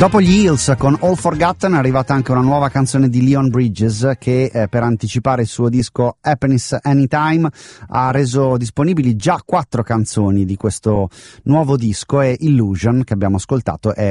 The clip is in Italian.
Dopo gli Hills con All Forgotten è arrivata anche una nuova canzone di Leon Bridges che per anticipare il suo disco Happiness Anytime ha reso disponibili già 4 canzoni di questo nuovo disco, e Illusion che abbiamo ascoltato è